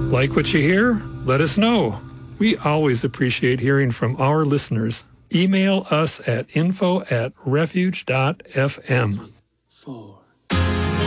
Like what you hear? Let us know. We always appreciate hearing from our listeners. Email us at info@refuge.fm. 4